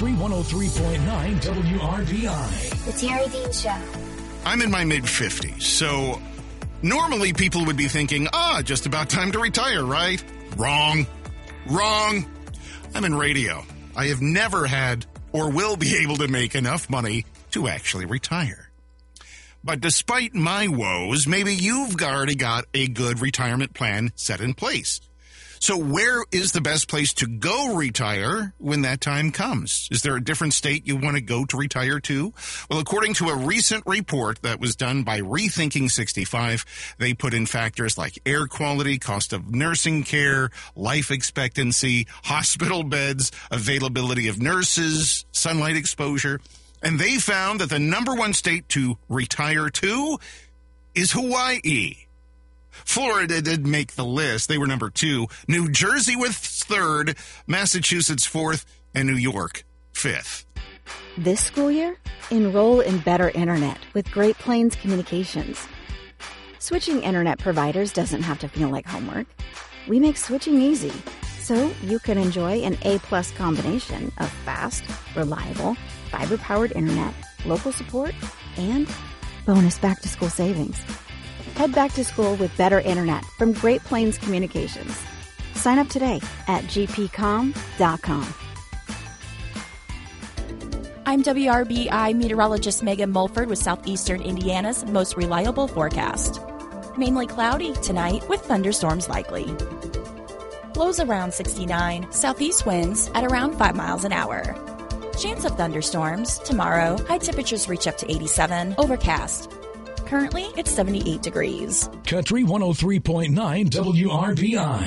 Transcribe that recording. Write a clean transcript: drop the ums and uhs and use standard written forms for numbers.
Country 103.9 WRBI. The Terry Dean Show. I'm in my mid-50s, so normally people would be thinking, just about time to retire, right? Wrong. I'm in radio. I have never had or will be able to make enough money to actually retire. But despite my woes, maybe you've already got a good retirement plan set in place. So where is the best place to go retire when that time comes? Is there a different state you want to go to retire to? Well, according to a recent report that was done by Rethinking 65, they put in factors like air quality, cost of nursing care, life expectancy, hospital beds, availability of nurses, sunlight exposure. And they found that the number one state to retire to is Hawaii. Florida did make the list. They were number 2. New Jersey was 3rd, Massachusetts 4th, and New York 5th. This school year, enroll in Better Internet with Great Plains Communications. Switching internet providers doesn't have to feel like homework. We make switching easy, so you can enjoy an A-plus combination of fast, reliable, fiber-powered internet, local support, and bonus back-to-school savings. Head back to school with Better Internet from Great Plains Communications. Sign up today at gpcom.com. I'm WRBI meteorologist Megan Mulford with Southeastern Indiana's most reliable forecast. Mainly cloudy tonight with thunderstorms likely. Lows around 69, southeast winds at around 5 miles an hour. Chance of thunderstorms tomorrow. High temperatures reach up to 87, overcast. Currently, it's 78 degrees. Country 103.9 WRBI.